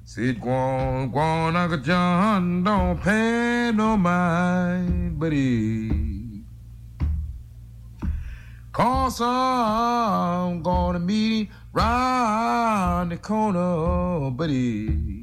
Said, go on, Uncle John, don't pay no mind, buddy. 'Cause I'm gonna meet round the corner, buddy.